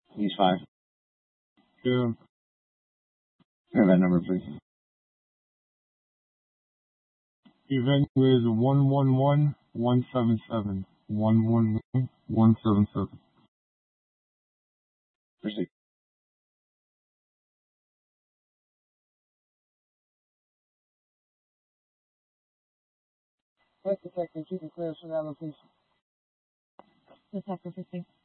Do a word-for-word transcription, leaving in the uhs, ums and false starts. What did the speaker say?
He's five. Yeah. Have that number, please. Event is one one one one seven seven. One one one one seven seven. Proceed. What detective, you can clear us for that location. Detective, proceed.